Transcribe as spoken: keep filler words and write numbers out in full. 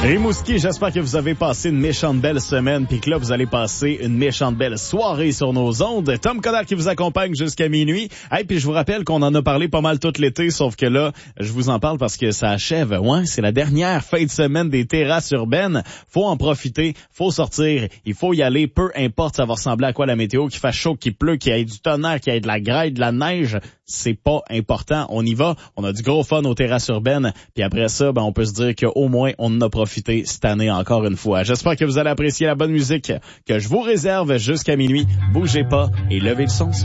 Rimouski, j'espère que vous avez passé une méchante belle semaine puis que là, vous allez passer une méchante belle soirée sur nos ondes. Tom Coderre qui vous accompagne jusqu'à minuit. Hey, puis je vous rappelle qu'on en a parlé pas mal tout l'été, sauf que là, je vous en parle parce que ça achève. Ouais, c'est la dernière fin de semaine des terrasses urbaines. Faut en profiter, faut sortir, il faut y aller, peu importe ça va ressembler à quoi la météo, qu'il fasse chaud, qu'il pleut, qu'il y ait du tonnerre, qu'il y ait de la grêle, de la neige. C'est pas important. On y va. On a du gros fun aux terrasses urbaines. Puis après ça, ben, on peut se dire qu'au moins, on en a profité cette année encore une fois. J'espère que vous allez apprécier la bonne musique que je vous réserve jusqu'à minuit. Bougez pas et levez le son.